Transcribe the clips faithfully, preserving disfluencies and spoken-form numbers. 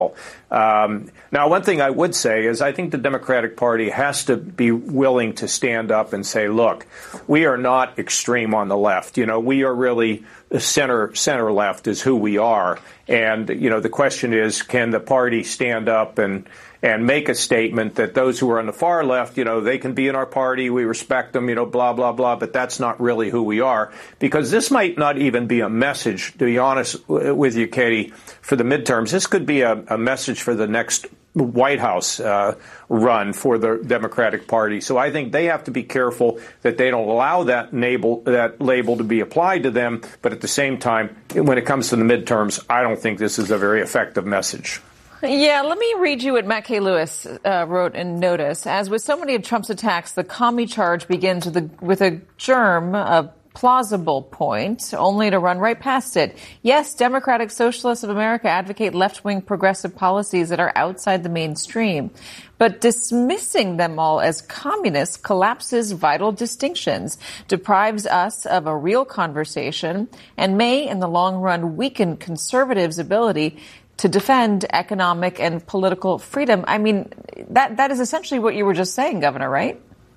Um, now, one thing I would say is I think the Democratic Party has to be willing to stand up and say, look, we are not extreme on the left. You know, we are really center center left is who we are. And, you know, the question is, can the party stand up and and make a statement that those who are on the far left, you know, they can be in our party, we respect them, you know, blah, blah, blah, but that's not really who we are. Because this might not even be a message, to be honest with you, Katie, for the midterms. This could be a, a message for the next White House uh, run for the Democratic Party. So I think they have to be careful that they don't allow that label, that label to be applied to them. But at the same time, when it comes to the midterms, I don't think this is a very effective message. Yeah, let me read you what Matt K. Lewis uh, wrote in Notice. As with so many of Trump's attacks, the commie charge begins with a, with a germ of plausible point, only to run right past it. Yes, Democratic Socialists of America advocate left-wing progressive policies that are outside the mainstream. But dismissing them all as communists collapses vital distinctions, deprives us of a real conversation, and may, in the long run, weaken conservatives' ability to defend economic and political freedom. I mean, that that is essentially what you were just saying, Governor, right?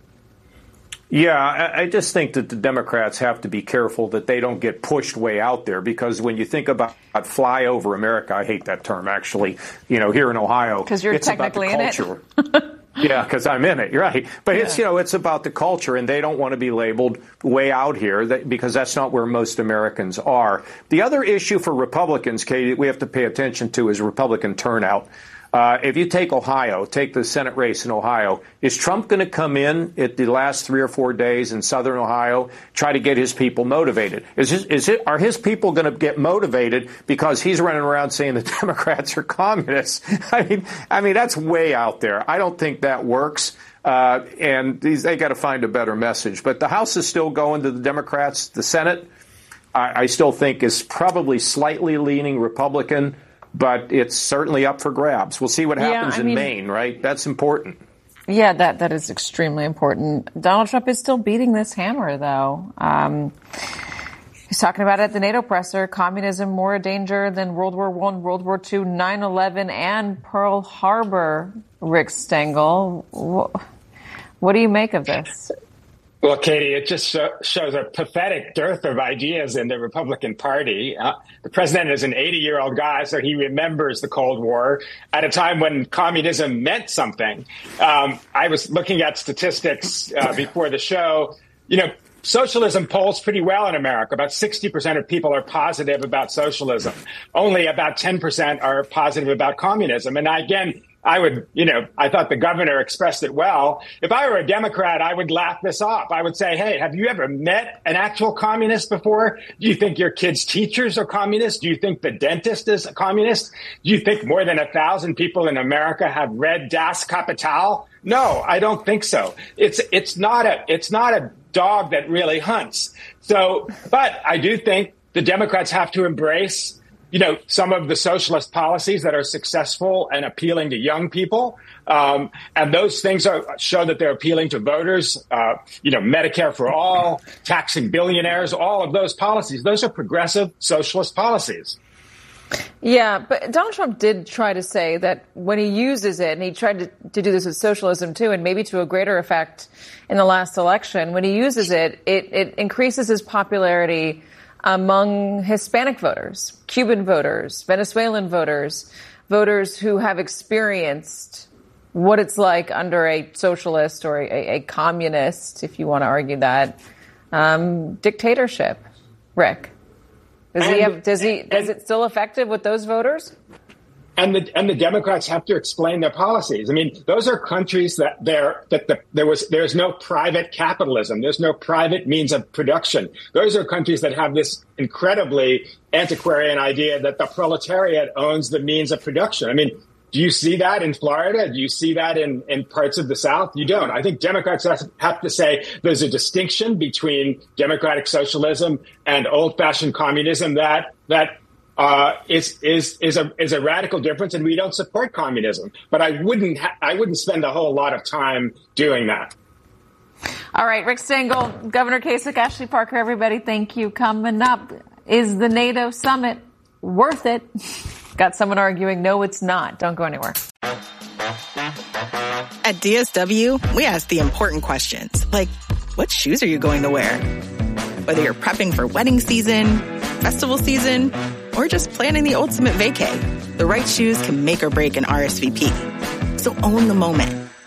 Yeah, I, I just think that the Democrats have to be careful that they don't get pushed way out there, because when you think about flyover America, I hate that term, actually, you know, here in Ohio. Because you're it's technically about the culture. in it. Yeah, because I'm in it, you're right. But yeah. it's, you know, it's about the culture, and they don't want to be labeled way out here that, because that's not where most Americans are. The other issue for Republicans, Katie, we have to pay attention to is Republican turnout. Uh, if you take Ohio, take the Senate race in Ohio, is Trump going to come in at the last three or four days in southern Ohio, try to get his people motivated? Is, his, is it, are his people going to get motivated because he's running around saying the Democrats are communists? I mean, I mean, that's way out there. I don't think that works. Uh, and these, they got to find a better message. But the House is still going to the Democrats. The Senate, I, I still think, is probably slightly leaning Republican. But it's certainly up for grabs. We'll see what happens yeah, in mean, Maine, right? That's important. Yeah, that, that is extremely important. Donald Trump is still beating this hammer, though. Um, he's talking about it at the NATO presser, communism more a danger than World War One, World War Two, nine eleven, and Pearl Harbor, Rick Stengel. What do you make of this? Well, Katie, it just show, shows a pathetic dearth of ideas in the Republican Party. Uh, the president is an eighty-year-old guy, so he remembers the Cold War at a time when communism meant something. Um, I was looking at statistics uh, before the show. You know, socialism polls pretty well in America. About sixty percent of people are positive about socialism. Only about ten percent are positive about communism. And again, I would, you know, I thought the governor expressed it well. If I were a Democrat, I would laugh this off. I would say, hey, have you ever met an actual communist before? Do you think your kids' teachers are communists? Do you think the dentist is a communist? Do you think more than a thousand people in America have read Das Kapital? No, I don't think so. It's, it's not a, it's not a dog that really hunts. So, but I do think the Democrats have to embrace, you know, some of the socialist policies that are successful and appealing to young people. Um, and those things are, show that they're appealing to voters, uh, you know, Medicare for all, taxing billionaires, all of those policies. Those are progressive socialist policies. Yeah, but Donald Trump did try to say that when he uses it, and he tried to, to do this with socialism too, and maybe to a greater effect in the last election, when he uses it, it, it increases his popularity among Hispanic voters, Cuban voters, Venezuelan voters, voters who have experienced what it's like under a socialist or a, a communist, if you want to argue that, um, dictatorship. Rick, does and, he have, does he, and, is it still effective with those voters? And the and the Democrats have to explain their policies. I mean, those are countries that there that the, there was there's no private capitalism. There's no private means of production. Those are countries that have this incredibly antiquarian idea that the proletariat owns the means of production. I mean, do you see that in Florida? Do you see that in, in parts of the South? You don't. I think Democrats have to say there's a distinction between democratic socialism and old-fashioned communism that that. Uh, is is is a is a radical difference, and we don't support communism. But I wouldn't ha- I wouldn't spend a whole lot of time doing that. All right, Rick Stengel, Governor Kasich, Ashley Parker, everybody, thank you. Coming up, is the NATO summit worth it? Got someone arguing, no, it's not. Don't go anywhere. At D S W, we ask the important questions, like, what shoes are you going to wear? Whether you're prepping for wedding season, festival season, or just planning the ultimate vacay, the right shoes can make or break an R S V P. So own the moment.